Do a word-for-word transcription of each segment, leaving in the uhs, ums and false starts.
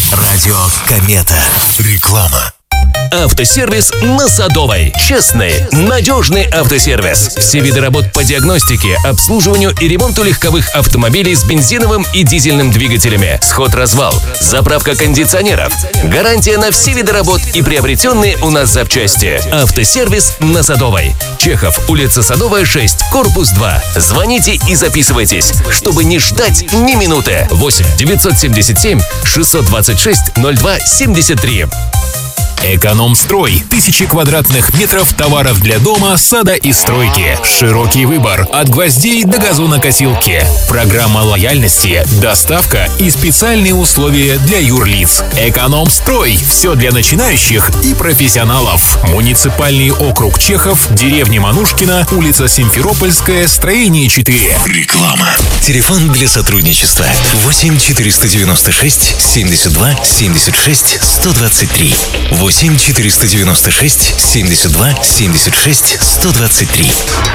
Радио Комета. Реклама. Автосервис на Садовой. Честный, надежный автосервис. Все виды работ по диагностике, обслуживанию и ремонту легковых автомобилей с бензиновым и дизельным двигателями. Сход-развал, заправка кондиционеров. Гарантия на все виды работ и приобретенные у нас запчасти. Автосервис на Садовой. Чехов, улица Садовая, шесть, корпус два. Звоните и записывайтесь, чтобы не ждать ни минуты. восемь девятьсот семьдесят семь шестьсот двадцать шесть ноль два семьдесят три. Экономстрой. Тысячи квадратных метров товаров для дома, сада и стройки. Широкий выбор. От гвоздей до газонокосилки. Программа лояльности, доставка и специальные условия для юрлиц. Экономстрой. Все для начинающих и профессионалов. Муниципальный округ Чехов, деревня Манушкина, улица Симферопольская, строение четыре. Реклама. Телефон для сотрудничества восемь четыреста девяносто шесть семьдесят два семьдесят шесть сто двадцать три. восемь четыреста девяносто шесть семьдесят два семьдесят шесть сто двадцать три.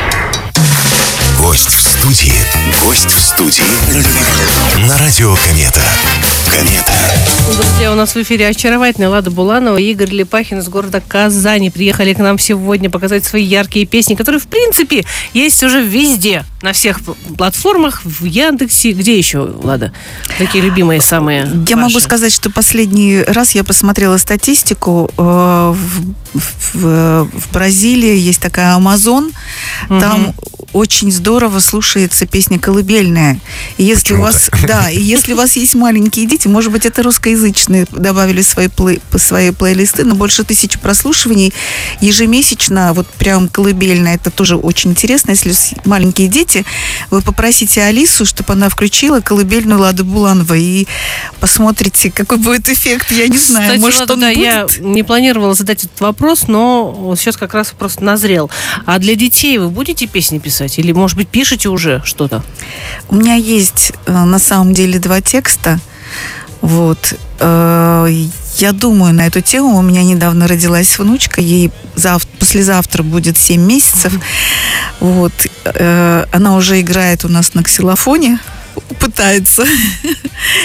Гость в студии. Гость в студии. На радио Комета. Комета. Друзья, у нас в эфире очаровательная Лада Буланова и Игорь Лепахин из города Казани приехали к нам сегодня показать свои яркие песни, которые, в принципе, есть уже везде, на всех платформах, в Яндексе. Где еще, Лада? Такие любимые самые Я ваши? могу сказать, что последний раз я посмотрела статистику. В, в, в Бразилии есть такая Амазон. Угу. Там очень здорово слушается песня колыбельная. И если у вас, да, и если у вас есть маленькие дети, может быть, это русскоязычные добавили в свои, плей, свои плейлисты, но больше тысячи прослушиваний ежемесячно, вот прям колыбельная, это тоже очень интересно. Если маленькие дети, вы попросите Алису, чтобы она включила колыбельную Лады Булановой и посмотрите, какой будет эффект. Я не знаю, Кстати, может, Лада, он да, будет. Я не планировала задать этот вопрос, но вот сейчас как раз просто назрел. А для детей вы будете песни писать? Или, может быть, пишете уже что-то? У меня есть на самом деле два текста. Вот. Я думаю на эту тему. У меня недавно родилась внучка. Ей завтра, послезавтра будет семь месяцев. Вот. Она уже играет у нас на ксилофоне. Пытается.